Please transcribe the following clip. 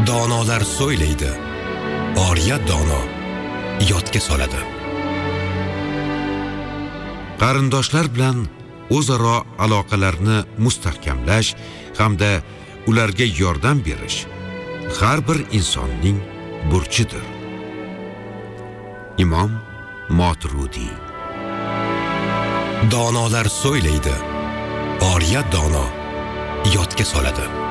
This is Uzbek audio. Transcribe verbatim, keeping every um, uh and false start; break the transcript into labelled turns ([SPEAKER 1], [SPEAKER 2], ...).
[SPEAKER 1] Donolar so'ylaydi, oriya dono yodga soladi. Qarindoshlar bilan o'zaro aloqalarni mustahkamlash hamda ularga yordam berish har bir insonning burchidir. Imom Moturudi. Donolar so'ylaydi, oriya dono yodga soladi.